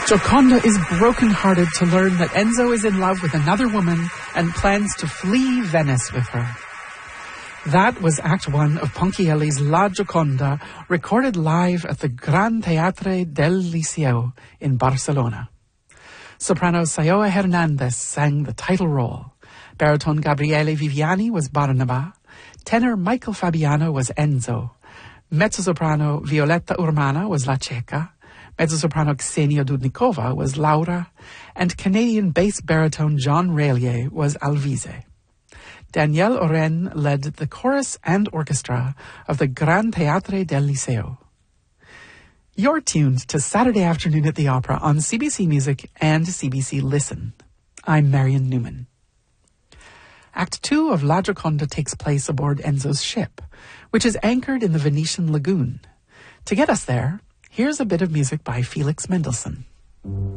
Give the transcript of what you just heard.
Gioconda is broken-hearted to learn that Enzo is in love with another woman and plans to flee Venice with her. That was Act 1 of Ponchielli's La Gioconda, recorded live at the Gran Teatre del Liceo in Barcelona. Soprano Sayoa Hernandez sang the title role. Baritone Gabriele Viviani was Barnaba. Tenor Michael Fabiano was Enzo. Mezzo-soprano Violetta Urmana was La Ceca. Mezzo-soprano Ksenia Dudnikova was Laura. And Canadian bass baritone John Railier was Alvise. Danielle Oren led the chorus and orchestra of the Gran Teatre del Liceo. You're tuned to Saturday Afternoon at the Opera on CBC Music and CBC Listen. I'm Marion Newman. Act 2 of La Gioconda takes place aboard Enzo's ship, which is anchored in the Venetian lagoon. To get us there, here's a bit of music by Felix Mendelssohn.